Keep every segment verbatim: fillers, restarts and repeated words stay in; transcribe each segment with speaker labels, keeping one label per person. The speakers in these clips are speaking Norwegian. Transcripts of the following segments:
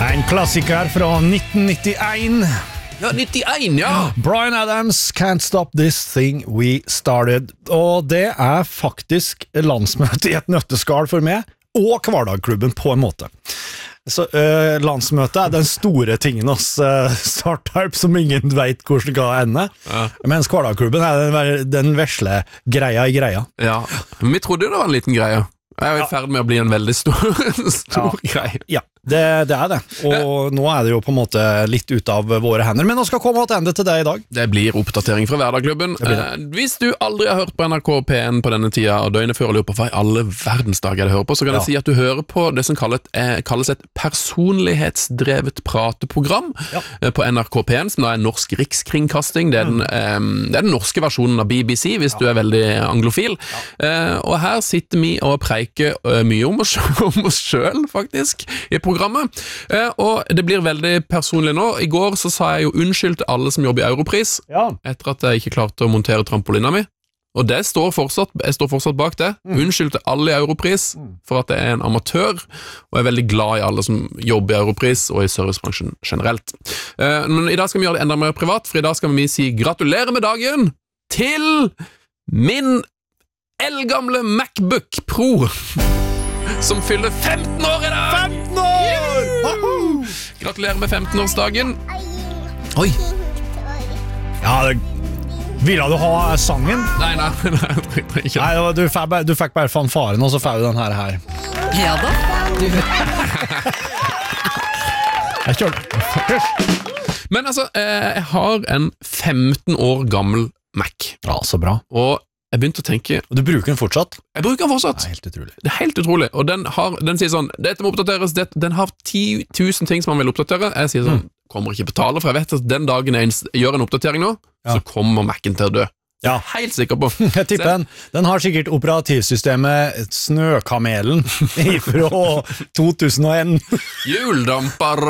Speaker 1: En klassiker fra nitten nittien.
Speaker 2: Ja, nittien, ja.
Speaker 1: Bryan Adams, Can't Stop This Thing We Started. Og det er faktisk landsmøte i et nøtteskall for meg, og Kvardagklubben på en måte. Så uh, landsmøtet er den store tingen hos uh, startup som ingen vet hvor det skal ende. Ja. Mens Kvardagklubben er den, den vesle greia i greia.
Speaker 2: Ja, men vi trodde det var en liten greie. Jeg er jo i ferd med å bli en veldig stor, stor
Speaker 1: ja.
Speaker 2: greie.
Speaker 1: Ja, det, det er det. Og ja. Nå er det jo på en måte litt ut av våre hender, men nå skal komme tilbake til det i dag.
Speaker 2: Det blir oppdatering fra Hverdagklubben. Eh, hvis du aldri har hørt på N R K P N på denne tida, og døgnet før og lurer på hva i alle verdensdager det hører på, så kan ja. jeg si at du hører på det som kalles, eh, kalles et personlighetsdrevet prateprogram ja. eh, på N R K P N, som da er norsk rikskringkasting. Det er den, eh, det er den norske versjonen av B B C, hvis ja. du er veldig anglofil. Ja. Eh, og her sitter vi og preiker mye om oss, om oss selv, faktisk, i programmet. Eh, og det blir veldig personlig nå. I går så sa jeg jo unnskyld til alle som jobber i Europris, ja. etter at jeg ikke klarte å montere trampolina mi. Og det står fortsatt, jeg står fortsatt bak det. Mm. Unnskyld til alle i Europris, mm. for at jeg er en amatør, og jeg er veldig glad i alle som jobber i Europris, og i servicebransjen generelt. Eh, men i dag skal vi gjøre det enda mer privat, for i dag skal vi si gratulerer med dagen til min eldgamle MacBook Pro som fyller femten år i dag.
Speaker 1: femten år!
Speaker 2: Gratulerer med femten-årsdagen.
Speaker 1: Oi. Ja, det... Ville du ha sangen?
Speaker 2: Nei, nei, nei, nei, nei,
Speaker 1: nei du, fikk bare, du fikk bare fanfaren, og så fikk du den her her.
Speaker 3: Ja da. Du...
Speaker 1: Jeg kjørte.
Speaker 2: Men altså, jeg har en femten år gammel Mac.
Speaker 1: Ja, så bra.
Speaker 2: Og jeg begynte å tenke...
Speaker 1: Og du bruker den fortsatt?
Speaker 2: Jeg bruker den fortsatt.
Speaker 1: Det er helt utrolig.
Speaker 2: Det er helt utrolig. Og den, har, den sier sånn, dette må oppdateres, det, den har ti tusen ting som man vil oppdatere. Jeg sier sånn, mm. kommer ikke betale, for jeg vet at den dagen jeg gjør en oppdatering nå, ja. så kommer Mac'en til å dø.
Speaker 1: Ja.
Speaker 2: Helt sikker på.
Speaker 1: Jeg tipper den. Den har sikkert operativsystemet Snøkamelen fra to tusen og en.
Speaker 2: Hjuldamper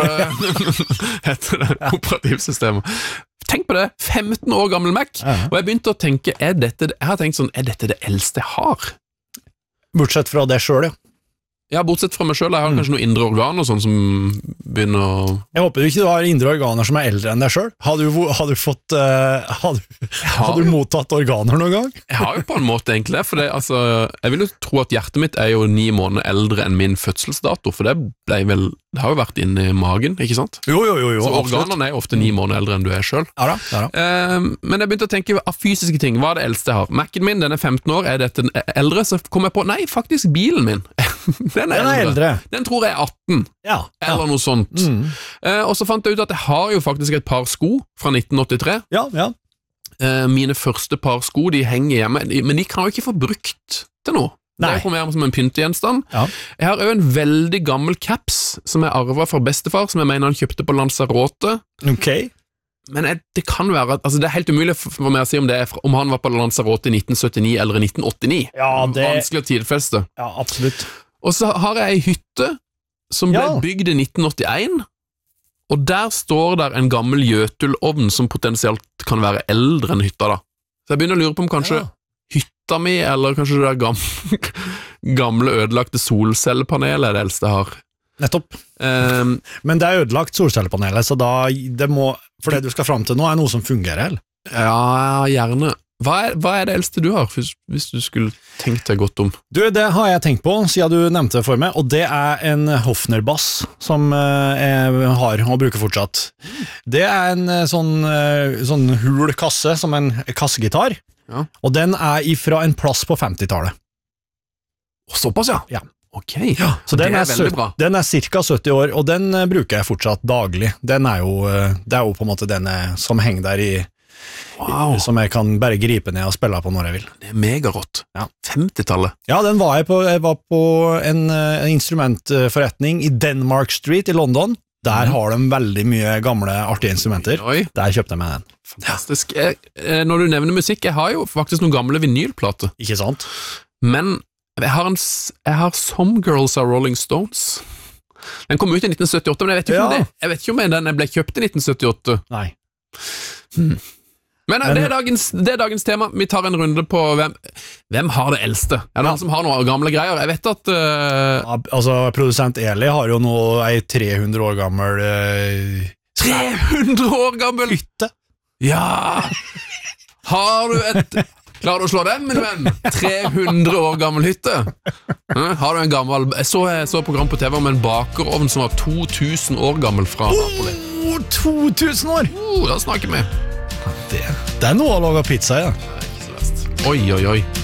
Speaker 2: heter det, operativsystemet. Tenk på det, femten år gammel Mac, uh-huh. og jeg begynte å tenke, er dette, jeg har tenkt sånn, er dette det eldste jeg har?
Speaker 1: Bortsett fra det selv, ja.
Speaker 2: Ja, bortsett fra meg selv, jeg har kanskje noen indre organer sånn som begynner å...
Speaker 1: Jeg håper du ikke du har indre organer som er eldre enn deg selv. Har du, har du fått, uh, har du, har du mottatt organer noen gang?
Speaker 2: Jeg har jo på en måte egentlig, for det, altså, jeg vil jo tro at hjertet mitt er jo ni måneder eldre enn min fødselsdato, for det ble vel, det har jo vært inne i magen, ikke sant?
Speaker 1: Jo, jo, jo, jo
Speaker 2: så organene er ofte ni måneder eldre enn du er selv.
Speaker 1: Ja da, ja da.
Speaker 2: Uh, men jeg begynte å tenke av fysiske ting, hva er det eldste jeg har? Mac'en min, den er femten år, er dette eldre? Så kom jeg på, nei, faktisk bilen min. Den er,
Speaker 1: den er eldre.
Speaker 2: Den tror jeg er atten,
Speaker 1: ja, ja.
Speaker 2: eller noe sånt. Mm. Eh, og så fant jeg ut at jeg har jo faktisk et par sko fra nitten åttitre.
Speaker 1: Ja, ja.
Speaker 2: Eh, mine første par sko, de henger hjemme, men de kan jo ikke få brukt til noe. Nei. Det kommer som en pyntegjenstand. Ja. Jeg har jo en veldig gammel caps som jeg arvet fra bestefar, som jeg mener han kjøpte på Lanzarote.
Speaker 1: Ok.
Speaker 2: Men jeg, det kan være, altså det er helt umulig for meg å si om, det er, om han var på Lanzarote i nitten syttini eller i nitten åttini.
Speaker 1: Ja, det...
Speaker 2: Vanskelig å tidfeste.
Speaker 1: Ja, absolutt.
Speaker 2: Og så har jeg en hytte som ble ja. bygd i nitten åttien, og der står der en gammel gjøtulovn som potensielt kan være eldre enn hytta da. Så jeg begynner å lure på om kanskje ja. hytta mi, eller kanskje det der gamle, gamle ødelagte solcellepanelet er det eldste jeg har.
Speaker 1: Nettopp. Um, Men det er ødelagt solcellepanelet, så da det må, for det du skal frem til nå er noe som fungerer, eller?
Speaker 2: Ja, gjerne. Hva er, hva er det eldste du har, hvis, hvis du skulle tenkt deg godt om?
Speaker 1: Du, det har jeg tenkt på, siden du nevnte det for meg, og det er en Hofner-bass som jeg har og bruker fortsatt. Det er en sånn, sånn hul kasse, som en kassegitar, ja. og den er ifra en plass på femtitallet.
Speaker 2: Såpass, ja?
Speaker 1: Ja.
Speaker 2: Ok,
Speaker 1: ja, så den
Speaker 2: det er,
Speaker 1: er
Speaker 2: veldig bra.
Speaker 1: Den er cirka sytti år, og den bruker jeg fortsatt daglig. Den er jo, det er jo på en måte den som henger der i, wow. i som jeg kan bare gripe ned og spille på når jeg vil.
Speaker 2: Det er megarått. Ja. femtitallet.
Speaker 1: Ja, den var jeg på, jeg var på en, en instrumentforretning i Denmark Street i London. Der mm. har de veldig mye gamle, artige instrumenter. Oi. Der kjøpte jeg meg den.
Speaker 2: Fantastisk. Jeg, når du nevner musikk, jeg har jo faktisk noen gamle vinylplater.
Speaker 1: Ikke sant?
Speaker 2: Men Jeg har, en, jeg har Some Girls Are Rolling Stones. Den kom ut i nitten syttiåtte, men jeg vet ikke, ja. om, det. Jeg vet ikke om den ble kjøpt i nitten syttiåtte.
Speaker 1: Nei.
Speaker 2: Hmm. Men, Men det, er dagens, det er dagens tema. Vi tar en runde på hvem, hvem har det eldste. Er det noen som har noen gamle greier? Jeg vet at uh...
Speaker 1: ja, altså, produsent Eli har jo nå ei tre hundre år gammel uh...
Speaker 2: tre hundre år gammel
Speaker 1: hytte.
Speaker 2: Ja. Har du et Klarer du å slå den, min venn? tre hundre år gammel hytte. Har du en gammel Jeg så, jeg så et program på T V om en bakerovn som var to tusen år gammel fra Napoli.
Speaker 1: Oh, to tusen år!
Speaker 2: Oh, da snakker vi.
Speaker 1: Det, det er noe å lage pizza i, ja.
Speaker 2: Ikke så verst. Oi, oi, oi.